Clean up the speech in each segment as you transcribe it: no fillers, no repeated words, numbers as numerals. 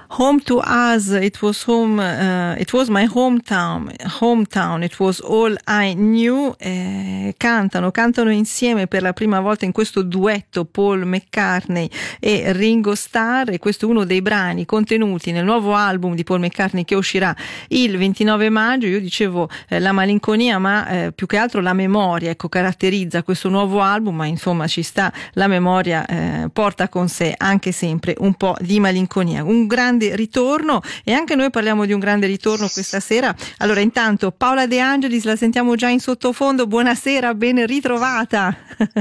Home to us, it was home, it was my hometown, it was all I knew. Cantano insieme per la prima volta in questo duetto Paul McCartney e Ringo Starr, e questo è uno dei brani contenuti nel nuovo album di Paul McCartney che uscirà il 29 maggio. Io dicevo la malinconia, ma più che altro la memoria, ecco, caratterizza questo nuovo album, ma insomma ci sta, la memoria porta con sé anche sempre un po' di malinconia. Un grande ritorno, e anche noi parliamo di un grande ritorno questa sera. Allora, intanto Paola De Angelis la sentiamo già in sottofondo. Buonasera, ben ritrovata.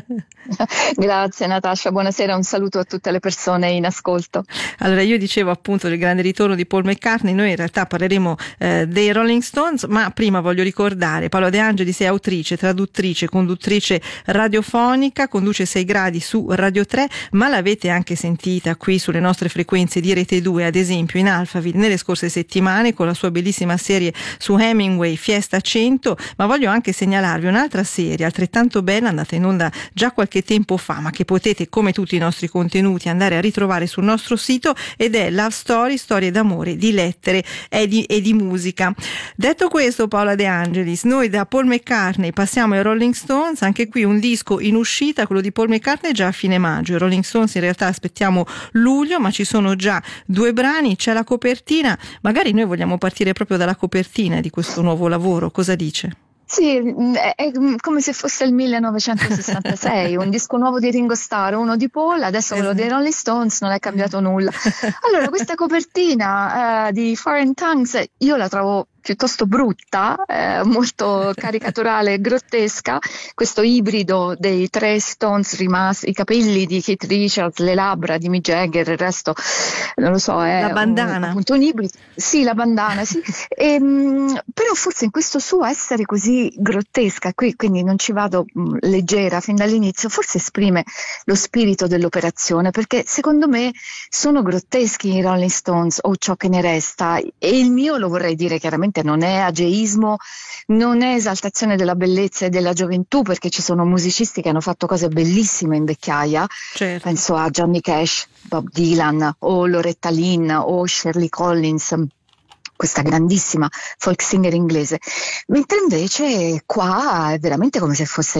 Grazie Natascia, buonasera, un saluto a tutte le persone in ascolto. Allora, io dicevo appunto del grande ritorno di Paul McCartney, noi in realtà parleremo dei Rolling Stones, ma prima voglio ricordare Paola De Angelis è autrice, traduttrice, conduttrice radiofonica, conduce 6 gradi su Radio 3, ma l'avete anche sentita qui sulle nostre frequenze di Rete 2, ad esempio in Alphaville nelle scorse settimane con la sua bellissima serie su Hemingway, Fiesta 100, ma voglio anche segnalarvi un'altra serie altrettanto bella, andata in onda già qualche tempo fa, ma che potete, come tutti i nostri contenuti, andare a ritrovare sul nostro sito, ed è Love Story, storie d'amore, di lettere e di musica. Detto questo, Paola De Angelis, noi da Paul McCartney passiamo ai Rolling Stones, anche qui un disco in uscita, quello di Paul McCartney già a fine maggio, i Rolling Stones in realtà aspettiamo luglio, ma ci sono già 2 brani, c'è la copertina, magari noi vogliamo partire proprio dalla copertina di questo nuovo lavoro, cosa dice? Sì, è come se fosse il 1966, un disco nuovo di Ringo Starr, uno di Paul, adesso quello dei Rolling Stones, non è cambiato nulla. Allora, questa copertina di Foreign Tongues io la trovo piuttosto brutta, molto caricaturale e grottesca, questo ibrido dei 3 Stones rimasti, i capelli di Keith Richards, le labbra di Mick Jagger, il resto non lo so, è la bandana. Appunto un ibrido, sì, la bandana, sì. Però forse in questo suo essere così grottesca, quindi non ci vado leggera fin dall'inizio, forse esprime lo spirito dell'operazione, perché secondo me sono grotteschi i Rolling Stones, o ciò che ne resta, e il mio, lo vorrei dire chiaramente, non è ageismo, non è esaltazione della bellezza e della gioventù, perché ci sono musicisti che hanno fatto cose bellissime in vecchiaia, certo. Penso a Johnny Cash, Bob Dylan o Loretta Lynn o Shirley Collins, questa grandissima folk singer inglese, mentre invece qua è veramente come se fosse il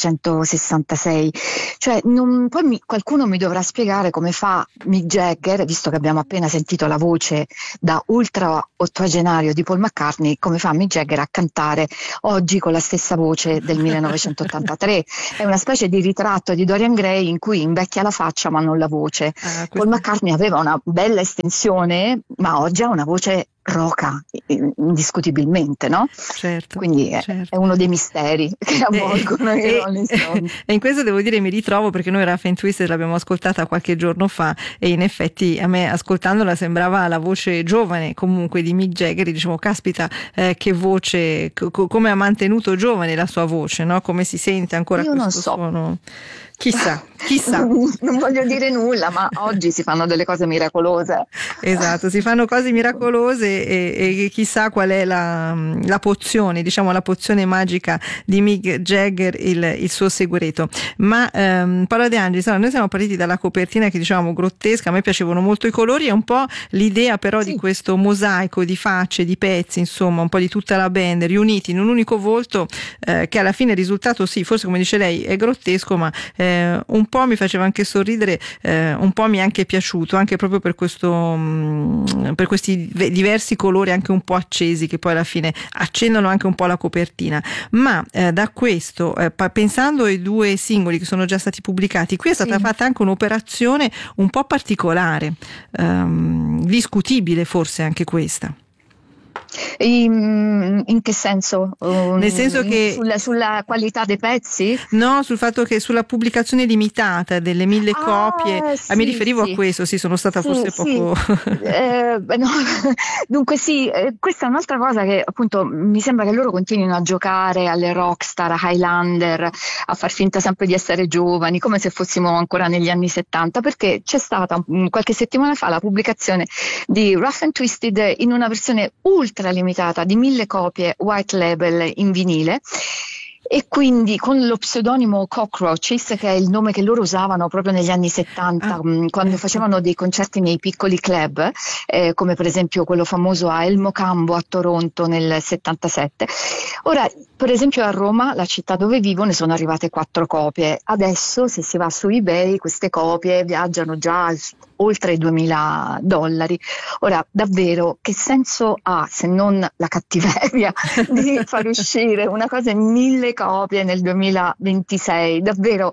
1966, cioè qualcuno mi dovrà spiegare come fa Mick Jagger, visto che abbiamo appena sentito la voce da ultra ottogenario di Paul McCartney, come fa Mick Jagger a cantare oggi con la stessa voce del 1983, è una specie di ritratto di Dorian Gray in cui invecchia la faccia ma non la voce. Paul McCartney aveva una bella estensione, ma oggi ha una voce roca, indiscutibilmente, no? Certo. Quindi certo. È uno dei misteri che avvolgono i Rolling Stones. E in questo devo dire mi ritrovo, perché noi Rough and Twisted l'abbiamo ascoltata qualche giorno fa e in effetti a me ascoltandola sembrava la voce giovane comunque di Mick Jagger, e dicevo caspita, che voce, come ha mantenuto giovane la sua voce, no? Come si sente ancora Io questo non so. suono? Chissà. Non voglio dire nulla, ma oggi si fanno delle cose miracolose. Esatto, si fanno cose miracolose e chissà qual è la pozione, diciamo la pozione magica di Mick Jagger, il suo segreto. Ma Paola De Angelis, noi siamo partiti dalla copertina che dicevamo grottesca, a me piacevano molto i colori e un po' l'idea però di questo mosaico di facce, di pezzi, insomma un po' di tutta la band riuniti in un unico volto, che alla fine il risultato sì, forse come dice lei è grottesco, ma un po' mi faceva anche sorridere, un po' mi è anche piaciuto, anche proprio per questi diversi colori anche un po' accesi che poi alla fine accendono anche un po' la copertina. Ma da questo, pensando ai 2 singoli che sono già stati pubblicati, qui è stata fatta anche un'operazione un po' particolare, discutibile forse anche questa. In che senso? Nel senso che sulla qualità dei pezzi? No, sul fatto che sulla pubblicazione limitata delle 1000 copie, mi riferivo a questo, sono stata forse poco... No. Dunque questa è un'altra cosa che appunto mi sembra che loro continuino a giocare alle rockstar, a Highlander, a far finta sempre di essere giovani, come se fossimo ancora negli anni 70, perché c'è stata qualche settimana fa la pubblicazione di Rough and Twisted in una versione ultra limitata di 1000 copie white label in vinile, E quindi con lo pseudonimo Cockroaches, che è il nome che loro usavano proprio negli anni 70, quando facevano dei concerti nei piccoli club, come per esempio quello famoso a El Mocambo a Toronto nel 77. Ora, per esempio a Roma, la città dove vivo, ne sono arrivate 4 copie. Adesso, se si va su eBay, queste copie viaggiano già oltre i $2.000. Ora, davvero, che senso ha, se non la cattiveria di far uscire una cosa in 1000 copie nel 2026? Davvero,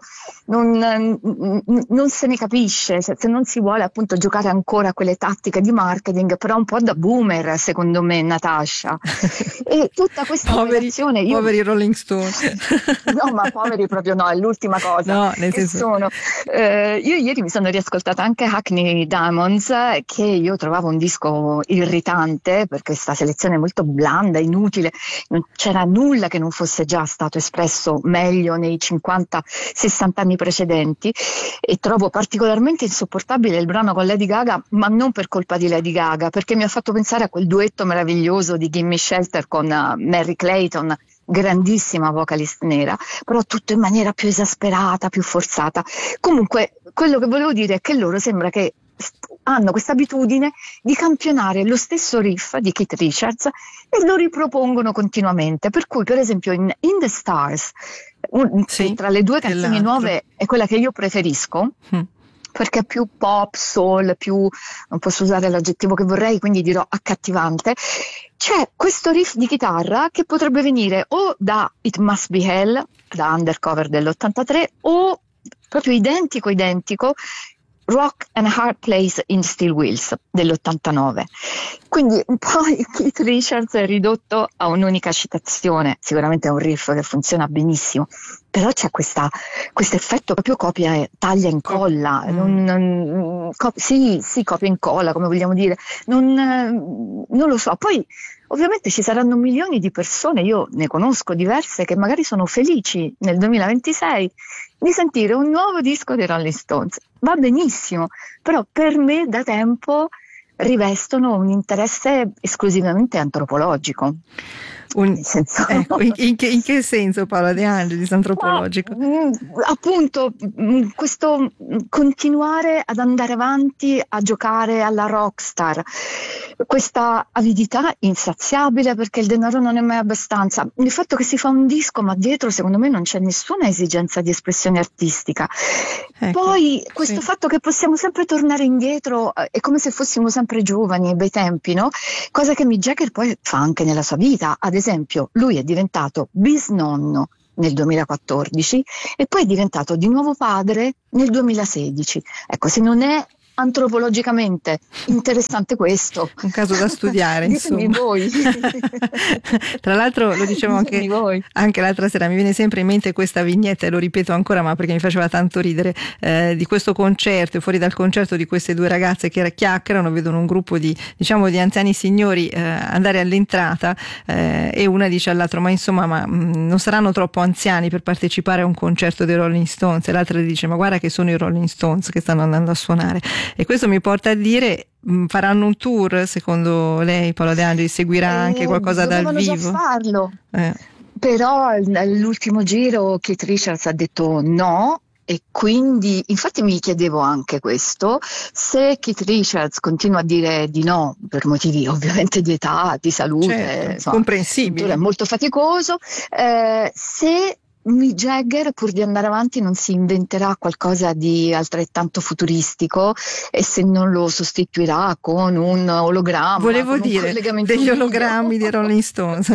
non se ne capisce, se non si vuole appunto giocare ancora a quelle tattiche di marketing, però un po' da boomer, secondo me, Natasha. E tutta questa operazione... Poveri Rolling Stones. No, ma poveri proprio no, è l'ultima cosa. No, nel senso... io ieri mi sono riascoltata anche Hackney Diamonds, che io trovavo un disco irritante per questa selezione molto blanda, inutile, non c'era nulla che non fosse già stato espresso meglio nei 50-60 anni precedenti, e trovo particolarmente insopportabile il brano con Lady Gaga, ma non per colpa di Lady Gaga, perché mi ha fatto pensare a quel duetto meraviglioso di Gimme Shelter con Mary Clayton, grandissima vocalist nera, però tutto in maniera più esasperata, più forzata. Comunque, quello che volevo dire è che loro sembra che hanno questa abitudine di campionare lo stesso riff di Keith Richards e lo ripropongono continuamente, per cui per esempio in The Stars, tra le due canzoni nuove è quella che io preferisco, perché è più pop, soul, più, non posso usare l'aggettivo che vorrei, quindi dirò accattivante. C'è questo riff di chitarra che potrebbe venire o da It Must Be Hell, da Undercover dell'83, o proprio identico Rock and Hard Place in Steel Wheels dell'89. Quindi un po' Keith Richards è ridotto a un'unica citazione, sicuramente è un riff che funziona benissimo, però c'è questo effetto proprio copia, taglia e incolla, sì, copia e incolla, come vogliamo dire, non lo so. Poi ovviamente ci saranno milioni di persone, io ne conosco diverse, che magari sono felici nel 2026 di sentire un nuovo disco dei Rolling Stones. Va benissimo, però per me da tempo rivestono un interesse esclusivamente antropologico. In che senso, Paola De Angelis, antropologico? Appunto, questo continuare ad andare avanti a giocare alla rockstar, questa avidità insaziabile perché il denaro non è mai abbastanza, il fatto che si fa un disco ma dietro secondo me non c'è nessuna esigenza di espressione artistica. Poi questo fatto che possiamo sempre tornare indietro, è come se fossimo sempre giovani ai bei tempi, no? Cosa che Mick Jagger poi fa anche nella sua vita. Ad esempio, lui è diventato bisnonno nel 2014 e poi è diventato di nuovo padre nel 2016. Ecco, se non è antropologicamente interessante questo, un caso da studiare, ditemi voi. Tra l'altro lo dicevo anche l'altra sera, mi viene sempre in mente questa vignetta e lo ripeto ancora, ma perché mi faceva tanto ridere, di questo concerto, e fuori dal concerto di queste due ragazze che chiacchierano, vedono un gruppo di anziani signori andare all'entrata, e una dice all'altro ma non saranno troppo anziani per partecipare a un concerto dei Rolling Stones, e l'altra le dice ma guarda che sono i Rolling Stones che stanno andando a suonare. E questo mi porta a dire, faranno un tour secondo lei, Paola De Angelis? Seguirà anche qualcosa dal vivo? Già farlo, però all'ultimo giro Keith Richards ha detto no, e quindi infatti mi chiedevo anche questo, se Keith Richards continua a dire di no per motivi ovviamente di età, di salute, comprensibile, è molto faticoso, se Mick Jagger, pur di andare avanti, non si inventerà qualcosa di altrettanto futuristico, e se non lo sostituirà con un ologramma. Volevo dire, degli ologrammi di Rolling Stones.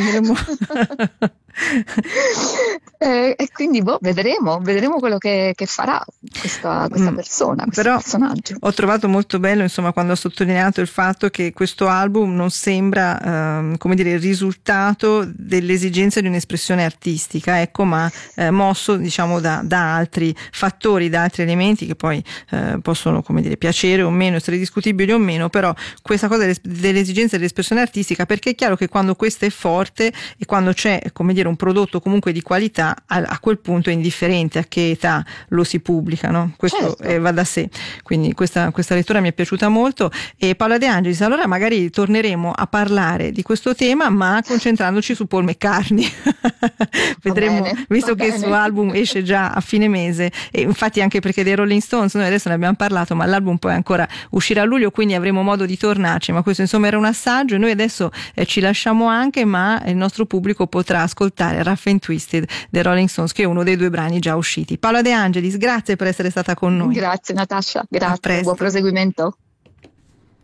E quindi vedremo quello che farà questa persona, questo personaggio. Ho trovato molto bello, quando ha sottolineato il fatto che questo album non sembra il risultato dell'esigenza di un'espressione artistica, ma mosso da altri fattori, da altri elementi che poi possono piacere o meno, essere discutibili o meno, però questa cosa dell'esigenza dell'espressione artistica, perché è chiaro che quando questa è forte e quando c'è dire, un prodotto comunque di qualità, a quel punto è indifferente a che età lo si pubblica, no? Questo Certo. va da sé. Quindi questa lettura mi è piaciuta molto. E Paola De Angelis, allora magari torneremo a parlare di questo tema, ma concentrandoci su Paul McCartney. Vedremo, Bene, visto che il bene. suo album esce già a fine mese, e infatti anche perché dei Rolling Stones noi adesso ne abbiamo parlato, ma l'album poi ancora uscirà a luglio, quindi avremo modo di tornarci, ma questo insomma era un assaggio, e noi adesso ci lasciamo anche, ma il nostro pubblico potrà ascoltare Rough and Twisted dei Rolling Stones, che è uno dei 2 brani già usciti. Paola De Angelis, grazie per essere stata con noi. Grazie Natascia, A grazie, presto. buon proseguimento.